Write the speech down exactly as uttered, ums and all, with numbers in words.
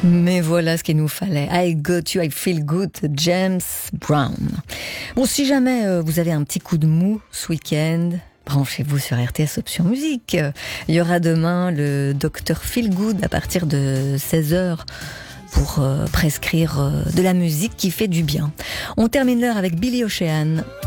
Mais voilà ce qu'il nous fallait. I got you, I feel good, James Brown. Bon, si jamais euh, vous avez un petit coup de mou ce week-end, branchez-vous sur R T S Option Musique. Il y aura demain le docteur Feel Good à partir de seize heures pour euh, prescrire euh, de la musique qui fait du bien. On termine l'heure avec Billy Ocean